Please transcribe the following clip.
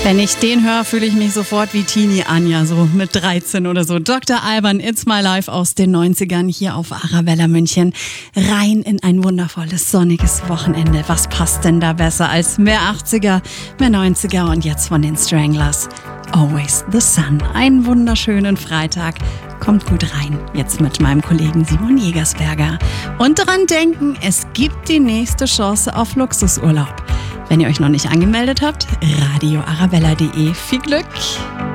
Wenn ich den höre, fühle ich mich sofort wie Teenie Anja, so mit 13 oder so. Dr. Alban, It's My Life aus den 90ern hier auf Arabella München. Rein in ein wundervolles, sonniges Wochenende. Was passt denn da besser als mehr 80er, mehr 90er und jetzt von den Stranglers? Always the Sun. Einen wunderschönen Freitag. Kommt gut rein, jetzt mit meinem Kollegen Simon Jägersberger. Und daran denken, es gibt die nächste Chance auf Luxusurlaub. Wenn ihr euch noch nicht angemeldet habt, radioarabella.de. Viel Glück!